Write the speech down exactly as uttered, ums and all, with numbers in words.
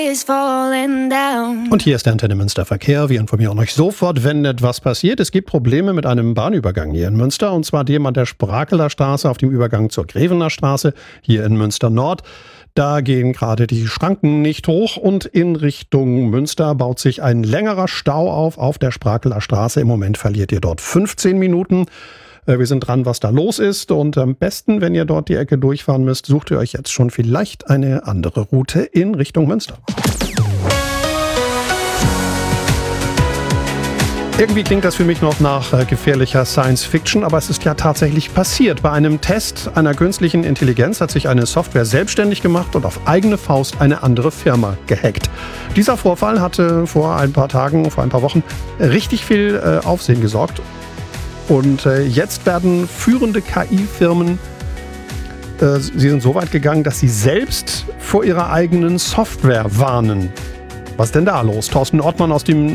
is falling down. Und hier ist der Antenne Münster Verkehr. Wir informieren euch sofort, wenn etwas passiert. Es gibt Probleme mit einem Bahnübergang hier in Münster, und zwar dem an der Sprakeler Straße auf dem Übergang zur Grevener Straße hier in Münster Nord. Da gehen gerade die Schranken nicht hoch, und in Richtung Münster baut sich ein längerer Stau auf auf der Sprakeler Straße. Im Moment verliert ihr dort fünfzehn Minuten. Wir sind dran, was da los ist, und am besten, wenn ihr dort die Ecke durchfahren müsst, sucht ihr euch jetzt schon vielleicht eine andere Route in Richtung Münster. Irgendwie klingt das für mich noch nach äh, gefährlicher Science Fiction, aber es ist ja tatsächlich passiert. Bei einem Test einer künstlichen Intelligenz hat sich eine Software selbstständig gemacht und auf eigene Faust eine andere Firma gehackt. Dieser Vorfall hatte vor ein paar Tagen, vor ein paar Wochen richtig viel äh, Aufsehen gesorgt. Und äh, jetzt werden führende K I-Firmen, äh, sie sind so weit gegangen, dass sie selbst vor ihrer eigenen Software warnen. Was ist denn da los? Thorsten Ortmann aus dem